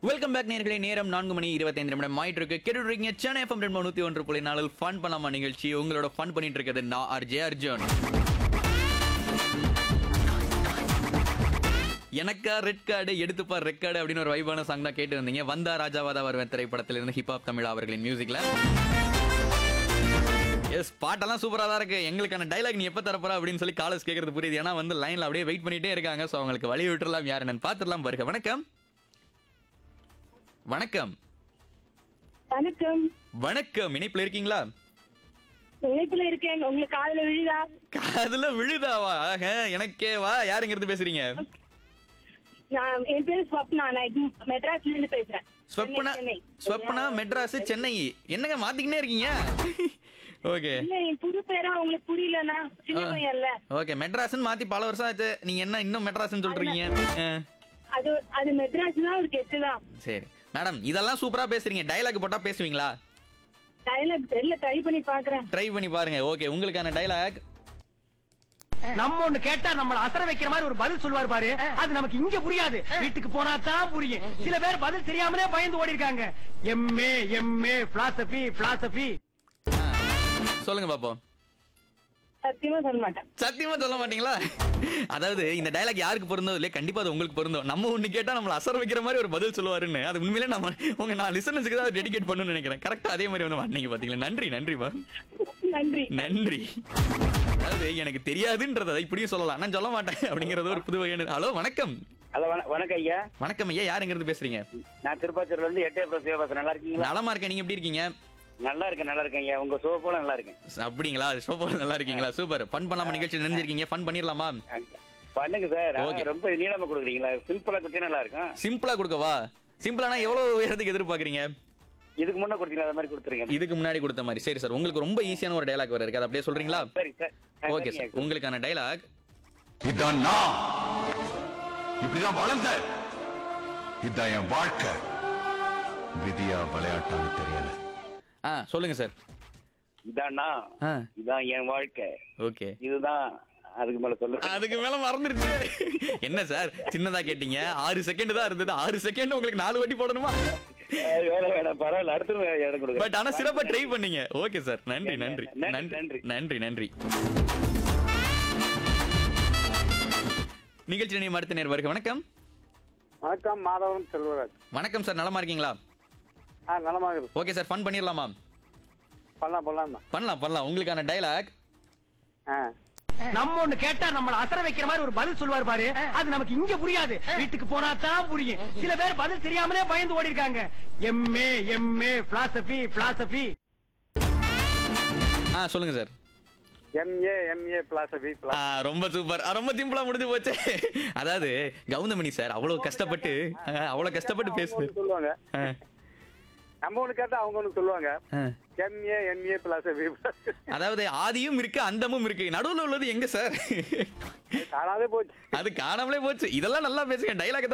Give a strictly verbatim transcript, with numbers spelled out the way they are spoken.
Welcome back நேர்களே. நேரம் நான்கு மணி இருபத்தைந்து நிமிடம் ஆயிட்டு இருக்கு. கேட்டுருக்கீங்க சென்னை எஃப்எம் ரெண்டு நூத்தி ஒன்று புள்ளி நாலில் ஃபன் பண்ணாம நிகழ்ச்சி. உங்களோட ஃபன் பண்ணிட்டு இருக்கிறது நான் ஆர்ஜே அர்ஜுன். எனக்கா ரெட் கார்டு எடுத்துப்பார் ரெட் கார்டு அப்படின்னு ஒரு வைபான சாங் தான் கேட்டு இருந்தீங்க. வந்தா ராஜாவாதா வருவேன் திரைப்படத்தில் இருந்து ஹிப்ஹாப் தமிழ் அவர்களின் மியூசிக்ல. எஸ், பாட்டெல்லாம் சூப்பரா தான் இருக்கு. எங்களுக்கான டைலாக் நீ எப்ப தரப்போற அப்படின்னு சொல்லி காலேஜ் கேட்கறது புரியுது. ஏன்னா வந்து லைன்ல அப்படியே வெயிட் பண்ணிட்டே இருக்காங்க. ஸோ அவங்களுக்கு வழி விட்டுறலாம். யாரு என்னன்னு பாத்துடலாம் பாருங்க. வணக்கம் வணக்கம் வணக்கம். வணக்கம். இணைப்புல இருக்கீங்களா? இணைப்புல இருக்கேன். உங்களுக்கு காதுல விழுதா? காதுல விழுதாவா? ஆக, எனக்கே வா. யாருங்கிறது பேசுறீங்க? நான் என் பேரு ஸ்வப்னா. நான் இது மெட்ராஸ்ல இருந்து பேசுறேன். ஸ்வப்னா. சென்னை. ஸ்வப்னா மெட்ராஸ் சென்னை. என்னங்க மாத்திக்கினே இருக்கீங்க? ஓகே இல்ல, என் புது பேரா உங்களுக்கு புரியலன்னா சின்ன பையன் இல்ல. ஓகே, மெட்ராஸ்னு மாத்தி பல வருஷம் ஆச்சு. நீங்க என்ன இன்னும் மெட்ராஸ்னு சொல்றீங்க? ஆ, அது அது மெட்ராஸ் தான், ஒரு கெட்டு தான். சரி மேடம், இதெல்லாம் சூப்பரா பேசுறீங்க. டயலாக் போட்டா பேசுவீங்களா? டைலாக் தெரியல, ட்ரை பண்ணி பாக்குறேன். ட்ரை பண்ணி பாருங்க. ஓகே, உங்களுக்கான டயலாக். நம்ம ஒண்ணு கேட்டா நம்மள அசர வைக்கிற மாதிரி ஒரு பதில் சொல்லுவார் பாரு, அது நமக்கு இங்க புரியாது, வீட்டுக்கு போனா தான் புரியும். சில பேர் பதில் தெரியாமலே பயந்து ஓடி இருக்காங்க. MA MA philosophy philosophy. சொல்லுங்க பாப்போம். சத்தியமா சொல்ல மாட்டேன். சத்தியமா சொல்ல மாட்டீங்களா? அதாவது இந்த டயலாக் யாருக்கு பொருந்தோ இல்லையா, கண்டிப்பா அது உங்களுக்கு பொருந்தும். நம்ம ஒண்ணு கேட்டா நம்மள அசர வைக்கிற மாதிரி ஒரு பதில் சொல்லுவாருன்னு, அது உண்மையிலே நம்ம உங்க நான் லிசனர்ஸ்க்கு தான் டெடிகேட் பண்ணணும்னு நினைக்கிறேன். கரெக்டா அதே மாதிரி வந்து மாட்டீங்க பாத்தீங்களா? நன்றி நன்றிப்பா, நன்றி நன்றி. அதாவது எனக்கு தெரியாதுன்றத இப்படியும் சொல்லலாம், நான் சொல்ல மாட்டேன் அப்படிங்கறது ஒரு புது வகையான. ஹலோ வணக்கம். ஹலோ வண- வணக்கம் ஐயா. வணக்கம் ஐயா, யாருங்கிறது பேசுறீங்க? நான் திருப்பாச்சூர்ல இருந்து எட்டே பிளஸ் பேசுறேன். நல்லா இருக்கீங்களா? நலமா இருக்கேன். நீங்க எப்படி இருக்கீங்க? நல்லா இருக்கேன், நல்லா இருக்கேன் ஐயா. உங்க ஷோ போல நல்லா இருக்கேன். அப்படிங்களா? சூப்பர், நல்லா இருக்கீங்களா? சூப்பர். ஃபன் பண்ணாம நிகழ்ச்சி நினைஞ்சிருக்கீங்க. ஃபன் பண்ணிடலாமா? பண்ணுங்க சார். ஆ, Okay. ரொம்ப நீளமா கொடுக்குறீங்களா? சிம்பிளா கொடுத்தா நல்லா இருக்கும். சிம்பிளா கொடுக்கவா? சிம்பிளானா எவ்வளவு உயரத்துக்கு எதிர்பார்க்கறீங்க? இதுக்கு முன்ன கொடுத்தீங்களா? அது மாதிரி கொடுத்துருங்க. இதுக்கு முன்னாடி கொடுத்த மாதிரி. சரி சார், உங்களுக்கு ரொம்ப ஈஸியான ஒரு டயலாக் வர இருக்கு, அதை அப்படியே சொல்றீங்களா? சரி சார். ஆ, ஓகே சரிங்க. சார், உங்களுக்கான டயலாக். இதான் நான் இப்படிதான் வளர்ந்த இதான் என் வாழ்க்கை. விதியா விளையாட்டான்னு தெரியல. ஆ சொல்லுங்க சார். இதான்னா ஆ இதான் என் வாழ்க்கை. ஓகே. இதுதான் அதுக்கு மேல சொல்லுங்க. அதுக்கு மேல மறந்துருச்சு. என்ன சார் சின்னதா கேட்டீங்க? ஆறு செகண்ட் தான் இருந்தது. ஆறு செகண்ட் உங்களுக்கு நாலு வாட்டி போடணுமா? வேணாம் வேணாம், பரவாயில்ல. அடுத்து இடம் கொடுங்க. பட் ஆனா சிறப்பா ட்ரை பண்ணீங்க. ஓகே சார், நன்றி நன்றி நன்றி, நன்றி நன்றி. நன்றி நன்றி. நிகழ்ச்சி நினைவு அடுத்த நேர் வருக. வணக்கம். வணக்கம், மாதவன் செல்வராஜ். வணக்கம் சார், நலமா இருக்கீங்களா? ஆ, நலமாக இருக்கு. ஓகே சார், ஃபன் பண்ணிடலாமா? பண்ணலாம் பண்ணலாம் தான். பண்ணலாம் பண்ணலாம். உங்களுக்கான டயலாக். ஆ, நம்ம ஒண்ணு கேட்டா நம்மள அசர வைக்கிற மாதிரி ஒரு பதில் சொல்லுவார் பாரு, அது நமக்கு இங்க புரியாது, வீட்டுக்கு போனா தான் புரியும். சில பேர் பதில் தெரியாமலே பயந்து ஓடி இருக்காங்க. MA MA philosophy philosophy. ஆ சொல்லுங்க சார். எம்ஏ எம்ஏ பிலாசபி ஆ, ரொம்ப சூப்பர். ஆ, ரொம்ப சிம்பிளா முடிஞ்சு போச்சு. அதாவது கவுந்தமணி சார் அவ்வளவு கஷ்டப்பட்டு ஆ, அவ்வளவு கஷ்டப்பட்டு பேசு. சொல்லுவாங்க. ஆ, நம்ம ஒண்ணு கேட்டா அவங்க ஒண்ணு சொல்லுவாங்க. ஆ. MA MA philosophy. அதாவது ஆதியும் இருக்கு அந்தமும் இருக்கு, நடுவுல உள்ளது எங்க சார்? காணாதே போச்சு. அது காணாமலே போச்சு. இதெல்லாம் நல்லா பேசுங்க. டைலாக்